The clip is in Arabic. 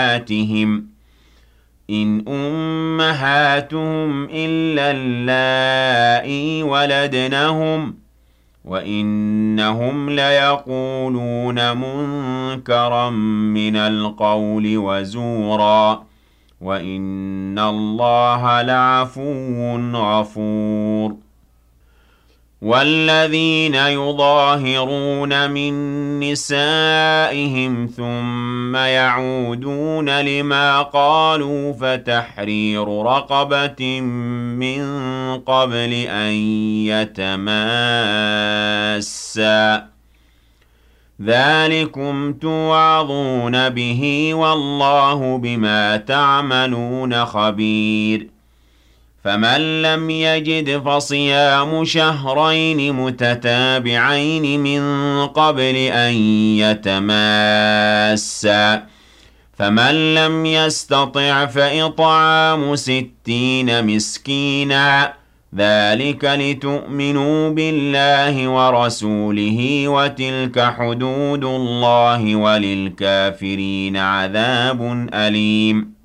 أمهاتهم إن أمهاتهم إلا اللائي ولدنهم وإنهم ليقولون منكرا من القول وزورا وإن الله لعفو غفور والذين يظاهرون من نسائهم ثم يعودون لما قالوا فتحرير رقبة من قبل أن يتماسا ذلكم توعظون به والله بما تعملون خبير فمن لم يجد فصيام شهرين متتابعين من قبل أن يتماسا فمن لم يستطع فإطعام 60 مسكينا ذلك لتؤمنوا بالله ورسوله وتلك حدود الله وللكافرين عذاب أليم